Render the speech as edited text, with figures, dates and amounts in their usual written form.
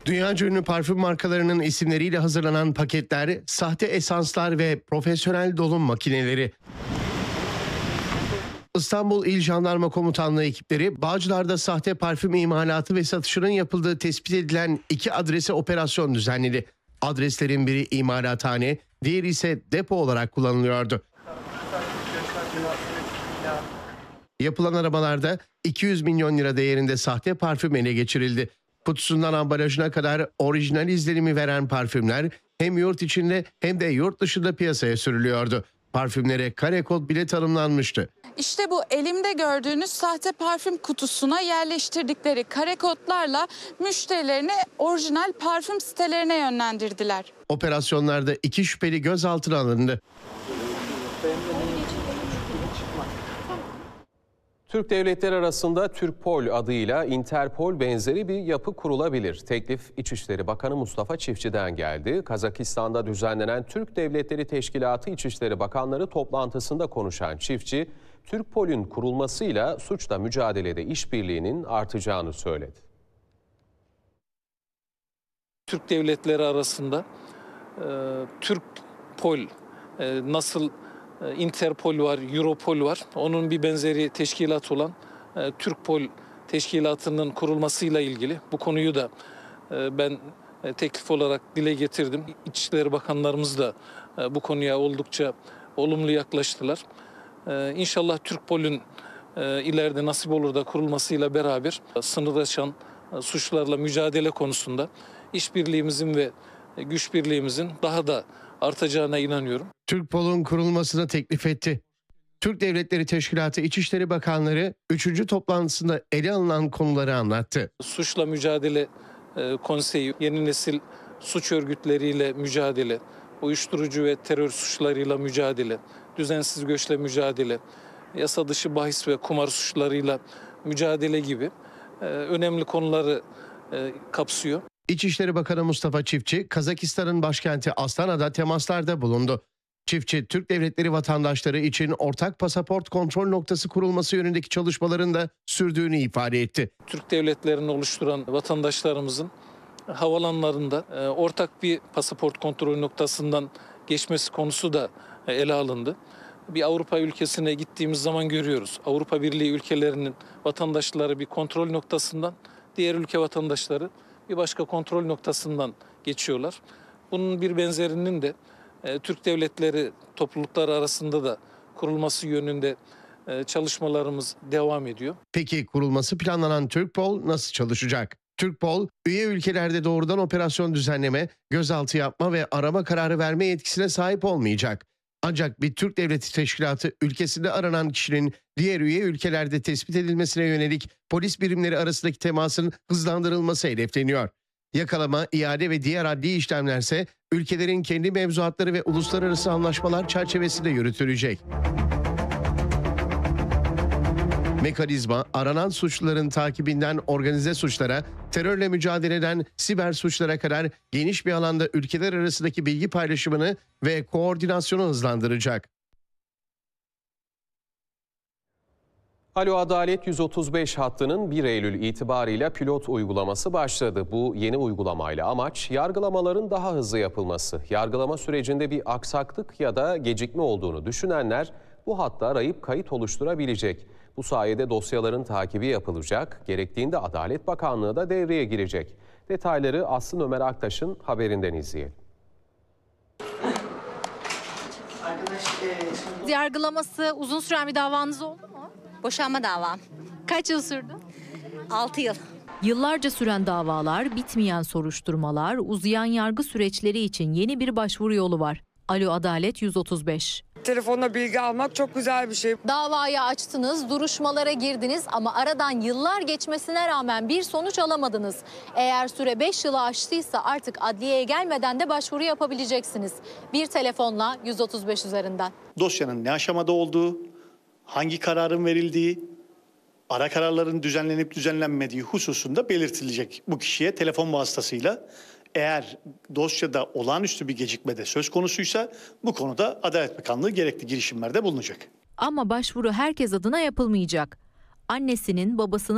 Dünyaca ünlü parfüm markalarının isimleriyle hazırlanan paketler, sahte esanslar ve profesyonel dolum makineleri. İstanbul İl Jandarma Komutanlığı ekipleri Bağcılar'da sahte parfüm imalatı ve satışının yapıldığı tespit edilen 2 adrese operasyon düzenledi. Adreslerin biri imalathane, diğeri ise depo olarak kullanılıyordu. Yapılan aramalarda 200 milyon lira değerinde sahte parfüm ele geçirildi. Kutusundan ambalajına kadar orijinal izlenimi veren parfümler hem yurt içinde hem de yurt dışında piyasaya sürülüyordu. Parfümlere kare kod bile tanımlanmıştı. İşte bu elimde gördüğünüz sahte parfüm kutusuna yerleştirdikleri kare kodlarla müşterilerini orijinal parfüm sitelerine yönlendirdiler. Operasyonlarda 2 şüpheli gözaltına alındı. Türk devletleri arasında Türkpol adıyla Interpol benzeri bir yapı kurulabilir. Teklif İçişleri Bakanı Mustafa Çiftçi'den geldi. Kazakistan'da düzenlenen Türk Devletleri Teşkilatı İçişleri Bakanları toplantısında konuşan Çiftçi, Türkpol'ün kurulmasıyla suçla mücadelede işbirliğinin artacağını söyledi. Türk devletleri arasında Türkpol nasıl Interpol var, Europol var. Onun bir benzeri teşkilat olan Türkpol teşkilatının kurulmasıyla ilgili bu konuyu da ben teklif olarak dile getirdim. İçişleri Bakanlarımız da bu konuya oldukça olumlu yaklaştılar. İnşallah Türkpol'ün ileride nasip olur da kurulmasıyla beraber sınır aşan suçlarla mücadele konusunda işbirliğimizin ve güç birliğimizin daha da artacağına inanıyorum. Türkpol'un kurulmasını teklif etti. Türk Devletleri Teşkilatı İçişleri Bakanları 3. toplantısında ele alınan konuları anlattı. Suçla Mücadele Konseyi, yeni nesil suç örgütleriyle mücadele, uyuşturucu ve terör suçlarıyla mücadele, düzensiz göçle mücadele, yasa dışı bahis ve kumar suçlarıyla mücadele gibi önemli konuları kapsıyor. İçişleri Bakanı Mustafa Çiftçi, Kazakistan'ın başkenti Astana'da temaslarda bulundu. Çiftçi, Türk devletleri vatandaşları için ortak pasaport kontrol noktası kurulması yönündeki çalışmaların da sürdüğünü ifade etti. Türk devletlerini oluşturan vatandaşlarımızın havalanlarında ortak bir pasaport kontrol noktasından geçmesi konusu da ele alındı. Bir Avrupa ülkesine gittiğimiz zaman görüyoruz. Avrupa Birliği ülkelerinin vatandaşları bir kontrol noktasından, diğer ülke vatandaşları bir başka kontrol noktasından geçiyorlar. Bunun bir benzerinin de Türk devletleri toplulukları arasında da kurulması yönünde çalışmalarımız devam ediyor. Peki kurulması planlanan Türkpol nasıl çalışacak? Türkpol, üye ülkelerde doğrudan operasyon düzenleme, gözaltı yapma ve arama kararı verme yetkisine sahip olmayacak. Ancak bir Türk Devleti Teşkilatı ülkesinde aranan kişinin diğer üye ülkelerde tespit edilmesine yönelik polis birimleri arasındaki temasın hızlandırılması hedefleniyor. Yakalama, iade ve diğer adli işlemlerse ülkelerin kendi mevzuatları ve uluslararası anlaşmalar çerçevesinde yürütülecek. Mekanizma, aranan suçluların takibinden organize suçlara, terörle mücadeleden siber suçlara kadar geniş bir alanda ülkeler arasındaki bilgi paylaşımını ve koordinasyonu hızlandıracak. Alo Adalet 135 hattının 1 Eylül itibarıyla pilot uygulaması başladı. Bu yeni uygulamayla amaç yargılamaların daha hızlı yapılması. Yargılama sürecinde bir aksaklık ya da gecikme olduğunu düşünenler bu hatta arayıp kayıt oluşturabilecek. Bu sayede dosyaların takibi yapılacak, gerektiğinde Adalet Bakanlığı da devreye girecek. Detayları Aslı Ömer Aktaş'ın haberinden izleyelim. Yargılaması uzun süren bir davanız oldu mu? Boşanma davam. Kaç yıl sürdü? 6 yıl. Yıllarca süren davalar, bitmeyen soruşturmalar, uzayan yargı süreçleri için yeni bir başvuru yolu var. Alo Adalet 135. Telefonla bilgi almak çok güzel bir şey. Davayı açtınız, duruşmalara girdiniz ama aradan yıllar geçmesine rağmen bir sonuç alamadınız. Eğer süre 5 yılı aştıysa artık adliyeye gelmeden de başvuru yapabileceksiniz. Bir telefonla 135 üzerinden. Dosyanın ne aşamada olduğu, hangi kararın verildiği, ara kararların düzenlenip düzenlenmediği hususunda belirtilecek bu kişiye telefon vasıtasıyla. Eğer dosyada olağanüstü bir gecikme de söz konusuysa bu konuda Adalet Bakanlığı gerekli girişimlerde bulunacak. Ama başvuru herkes adına yapılmayacak. Annesinin, babasının